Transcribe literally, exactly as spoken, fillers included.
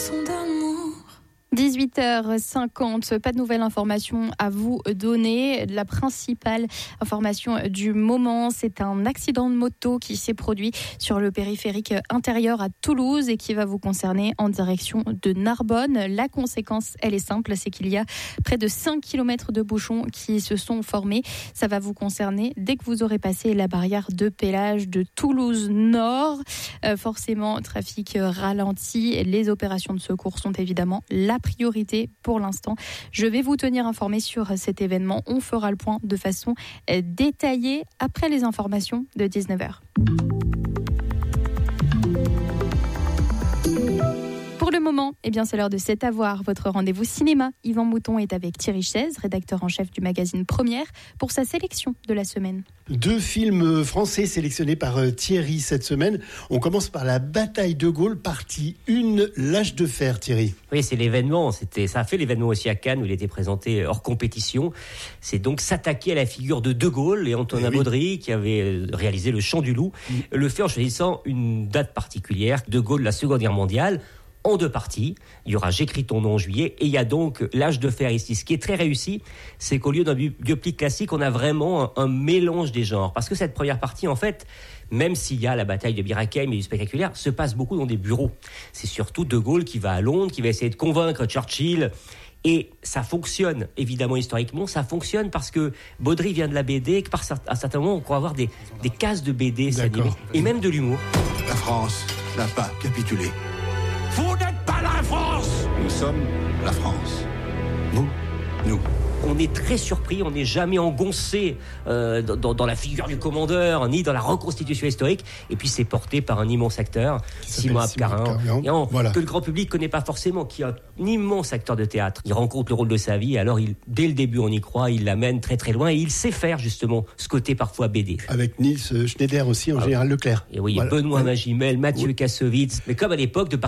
chanson d'amour. dix-huit heures cinquante, pas de nouvelles informations à vous donner. La principale information du moment, c'est un accident de moto qui s'est produit sur le périphérique intérieur à Toulouse et qui va vous concerner en direction de Narbonne. La conséquence, elle est simple, c'est qu'il y a près de cinq kilomètres de bouchons qui se sont formés. Ça va vous concerner dès que vous aurez passé la barrière de péage de Toulouse Nord. Euh, forcément, trafic ralenti. Les opérations de secours sont évidemment la priorité pour l'instant. Je vais vous tenir informé sur cet événement. On fera le point de façon détaillée après les informations de dix-neuf heures. Pour le moment, eh bien, c'est l'heure de C'est à voir, votre rendez-vous cinéma. Yvan Mouton est avec Thierry Chaise, rédacteur en chef du magazine Première, pour sa sélection de la semaine. Deux films français sélectionnés par Thierry cette semaine. On commence par La bataille de Gaulle, partie un, L'âge de fer, Thierry. Oui, c'est l'événement. C'était, ça a fait l'événement aussi à Cannes où il était présenté hors compétition. C'est donc s'attaquer à la figure de De Gaulle et Antonin oui. Baudry qui avait réalisé Le Chant du Loup. Mm. Le fait en choisissant une date particulière. De Gaulle, la Seconde Guerre mondiale. En deux parties, il y aura J'écris ton nom en juillet et il y a donc L'âge de fer ici. Ce qui est très réussi, c'est qu'au lieu d'un biopic classique, on a vraiment un, un mélange des genres. Parce que cette première partie, en fait, même s'il y a la bataille de Bir Hakeim et du spectaculaire, se passe beaucoup dans des bureaux. C'est surtout De Gaulle qui va à Londres, qui va essayer de convaincre Churchill. Et ça fonctionne, évidemment, historiquement. Ça fonctionne parce que Baudry vient de la B D et qu'à un certain moment, on croit avoir des, des cases de B D s'animer. Et même de l'humour. La France n'a pas capitulé. Vous n'êtes pas la France! Nous sommes la France. Vous, nous. On est très surpris, on n'est jamais engoncé euh, dans, dans la figure du commandeur, ni dans la reconstitution historique. Et puis c'est porté par un immense acteur, Simon Abkarin, voilà. que le grand public ne connaît pas forcément, qui est un immense acteur de théâtre. Il rencontre le rôle de sa vie, et alors il, dès le début on y croit, il l'amène très très loin, et il sait faire justement ce côté parfois B D. Avec Niels Schneider aussi, en ah, général Leclerc. Et oui, voilà. Benoît ouais. Magimel, Mathieu oui. Kassovitz, mais comme à l'époque de